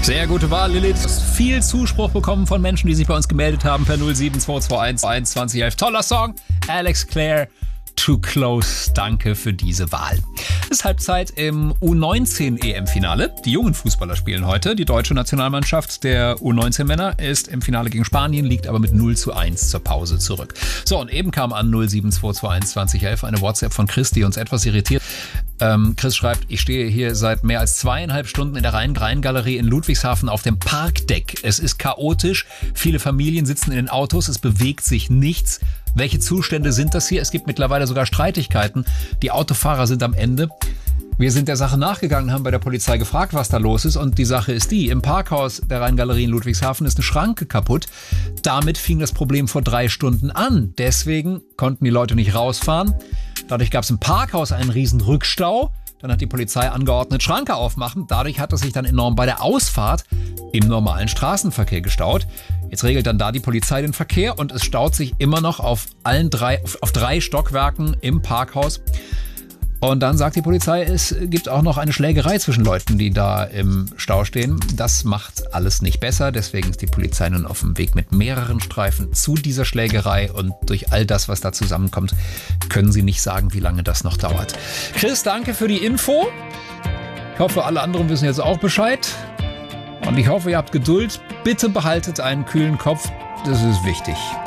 Sehr gute Wahl, Lilith. Du hast viel Zuspruch bekommen von Menschen, die sich bei uns gemeldet haben per 07221 2111. Toller Song. Alex Clare, Too Close. Danke für diese Wahl. Es ist Halbzeit im U19-EM-Finale. Die jungen Fußballer spielen heute. Die deutsche Nationalmannschaft der U19-Männer ist im Finale gegen Spanien, liegt aber mit 0:1 zur Pause zurück. So, und eben kam an 07221 2011 eine WhatsApp von Chris, die uns etwas irritiert. Chris schreibt, ich stehe hier seit mehr als 2,5 Stunden in der Rhein-Galerie in Ludwigshafen auf dem Parkdeck. Es ist chaotisch. Viele Familien sitzen in den Autos. Es bewegt sich nichts. Welche Zustände sind das hier? Es gibt mittlerweile sogar Streitigkeiten. Die Autofahrer sind am Ende. Wir sind der Sache nachgegangen, haben bei der Polizei gefragt, was da los ist. Und die Sache ist die, im Parkhaus der Rhein-Galerie in Ludwigshafen ist eine Schranke kaputt. Damit fing das Problem vor 3 Stunden an. Deswegen konnten die Leute nicht rausfahren. Dadurch gab es im Parkhaus einen riesen Rückstau. Dann hat die Polizei angeordnet, Schranke aufmachen. Dadurch hat es sich dann enorm bei der Ausfahrt im normalen Straßenverkehr gestaut. Jetzt regelt dann da die Polizei den Verkehr und es staut sich immer noch auf 3 Stockwerken im Parkhaus. Und dann sagt die Polizei, es gibt auch noch eine Schlägerei zwischen Leuten, die da im Stau stehen. Das macht alles nicht besser. Deswegen ist die Polizei nun auf dem Weg mit mehreren Streifen zu dieser Schlägerei. Und durch all das, was da zusammenkommt, können sie nicht sagen, wie lange das noch dauert. Chris, danke für die Info. Ich hoffe, alle anderen wissen jetzt auch Bescheid. Und ich hoffe, ihr habt Geduld. Bitte behaltet einen kühlen Kopf. Das ist wichtig.